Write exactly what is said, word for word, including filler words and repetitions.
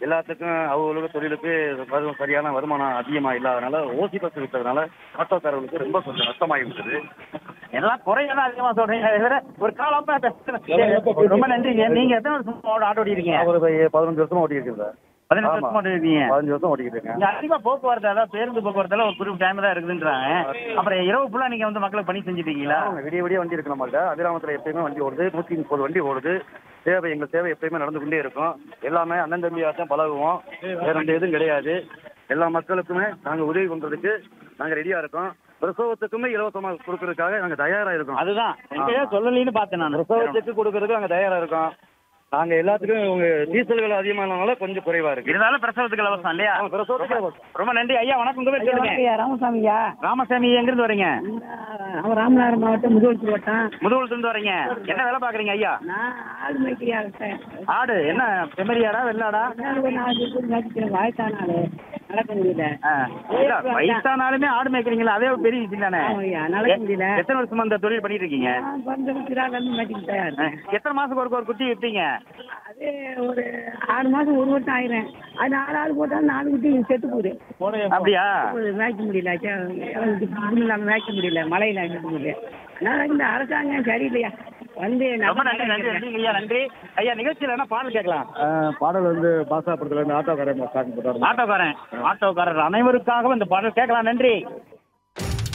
எல்லாத்துக்கும் அவங்களுக்கு தொழிலுக்கு வரு- சரியான வருமானம் அதிகமாக இல்லாதனால ஓசி பஸ் விட்டதுனால ஆட்டோக்காரர்களுக்கு ரொம்ப கொஞ்சம் நஷ்டமாகி விட்டது. எல்லாம் குறையதான் அதிகமா சொல்றீங்க. அதை விட ஒரு காலமா பேசுறேன். ரொம்ப நன்றிங்க. நீங்க எத்தனை வருஷமா ஆட்டோ ஓட்டிருக்கீங்க? ஒரு பதினஞ்சு வருஷமா ஓட்டியிருக்கேன் சார். பதினெட்டு ஆமா. வருஷமா ஓட்டிருக்கீங்க. பதினஞ்சு வருஷம் ஓட்டிக்கிட்டு இருக்கேன். இங்க அதிகமா போக்குவரத்து, அதாவது பேருந்து போக்குவரத்துல ஒரு குறிப்பிட்ட டைம் தான் இருக்குதுன்றாங்க. அப்புறம் இரவு ஃபுல்லா நீங்க வந்து மக்களுக்கு பணி செஞ்சுட்டு இருக்கீங்களா? ஆமாங்க, விடிய விடிய வண்டி இருக்கு நம்மள்ட்ட. அபிராமத்தில் எப்பயுமே வண்டி ஓடுது, நூற்றி முப்பது வண்டி ஓடுது. சேவை எங்கள் சேவை எப்பயுமே நடந்து கொண்டே இருக்கும். எல்லாமே அண்ணன் தம்பியாட்டம் பழகுவோம். வேற எந்த எதுவும் கிடையாது. எல்லா மக்களுக்குமே நாங்கள் உதவி பண்ணுறதுக்கு நாங்கள் ரெடியாக இருக்கோம். பிரசவத்துக்குமே இலவசமாக கொடுக்கறதுக்காக நாங்கள் தயாராக இருக்கோம். அதுதான் எங்கேயோ சொல்லலின்னு பார்த்தேன் நான். பிரசவத்துக்கு கொடுக்கறதுக்கு நாங்கள் தயாராக இருக்கோம். நாங்கள் எல்லாத்துக்கும் உங்க டீசல் விலை அதிகமானதுனால கொஞ்சம் குறைவாக இருக்கு. இருந்தாலும் பிரசவத்துக்கு இலவசம் இல்லையா? ஆமா, பிரசவத்துக்கு இலவசம். ரொம்ப நன்றி ஐயா. வணக்கம். உங்க பேர் சொல்லுங்க. ஐயா ராமசாமியா. ராமசாமி எங்கிருந்து வரீங்க? அவன் ராமநாதபுரம் மாவட்டம் முதுகுளத்தூர் வட்டம். முதுகுளத்துல இருந்து வரீங்க. என்ன வேலை பாக்குறீங்க ஐயா? நான் ஆடு மேய்க்கிறியா இருக்கேன். ஆடு என்ன செம்மறியாடா வெள்ளாடா? நாலு பேர் மேய்க்கிறேன். வயசான ஆளு நடக்க முடியல. ஆ, இல்ல, வயசானாலுமே ஆடு மேய்க்கிறீங்களா? அதே ஒரு பெரிய விஷயம் தானே. ஆமாய்யா, நடக்க முடியல. எத்தனை வருஷமா இந்த தொழில் பண்ணிட்டு இருக்கீங்க? நான் பந்தல் கிராலேருந்து மேய்ச்சிட்டு தயார். ஆ, எத்தனை மாசத்துக்கு ஒரு ஒரு குட்டி விட்டீங்க? அது ஒரு ஆறு மாசம் ஒரு வருஷம் ஆயிரும். அது நாலு ஆள் போட்டாலும் நாலு குட்டி செத்து போகுது. அப்படியா? ஒரு மேய்க்க முடியல. இல்லாமல் மேய்க்க முடியல. மழையில மேய்க்க முடியல. அதனால இந்த அரசாங்கம் சரியில்லையா வந்து ரொம்ப நன்றி நன்றி நன்றி ஐயா. நன்றி ஐயா. நிகழ்ச்சியில் என்ன பாடல் கேட்கலாம்? பாடல் வந்து பாசா படத்துல இருந்து ஆட்டோக்காரன் ஸ்டார்ட் பண்ணுறாரு. ஆட்டோக்காரன் ஆட்டோக்காரர் அனைவருக்காகவும் இந்த பாடல் கேட்கலாம். நன்றி.